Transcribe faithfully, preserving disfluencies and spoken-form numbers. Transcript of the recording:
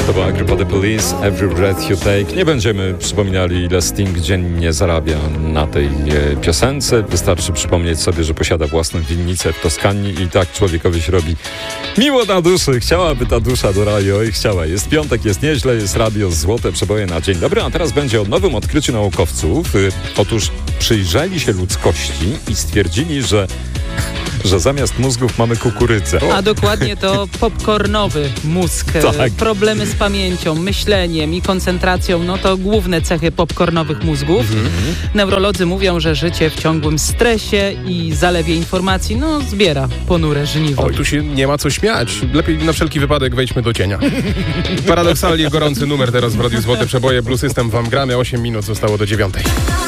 To była grupa The Police, Every Breath You Take. Nie będziemy przypominali, ile Sting dziennie zarabia na tej e, piosence. Wystarczy przypomnieć sobie, że posiada własną winnicę w Toskanii i tak człowiekowi się robi miło na duszy. Chciałaby ta dusza do radio i chciała. Jest piątek, jest nieźle, jest radio, złote przeboje na dzień dobry. A teraz będzie o nowym odkryciu naukowców. Y, otóż przyjrzeli się ludzkości i stwierdzili, że że zamiast mózgów mamy kukurydzę. A dokładnie to popcornowy mózg. Tak. Problemy z pamięcią, myśleniem i koncentracją, no to główne cechy popcornowych mózgów. Mhm. Neurolodzy mówią, że życie w ciągłym stresie i zalewie informacji, no zbiera ponure żniwo. Oj, tu się nie ma co śmiać. Lepiej na wszelki wypadek wejdźmy do cienia. Paradoksalnie gorący numer teraz w Radiu Złote Przeboje. Blue System wam gramy. osiem minut zostało do dziewiątej.